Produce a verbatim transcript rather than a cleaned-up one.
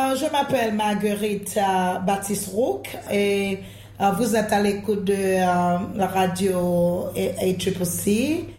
Euh, je m'appelle Marguerite euh, Baptiste-Roux et euh, vous êtes à l'écoute de euh, la radio A C C C.